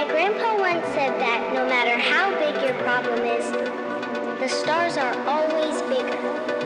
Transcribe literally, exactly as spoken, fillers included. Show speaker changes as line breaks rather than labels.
grandpa once said that no matter how big your problem is, the stars are always bigger.